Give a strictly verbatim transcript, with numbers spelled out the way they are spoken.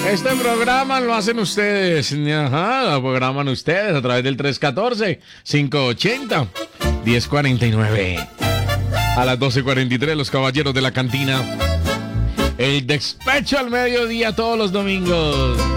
Este programa lo hacen ustedes. Ajá, lo programan ustedes a través del tres uno cuatro, cinco ocho cero, uno cero cuatro nueve. A las doce cuarenta y tres, los caballeros de la cantina. El despecho al mediodía todos los domingos.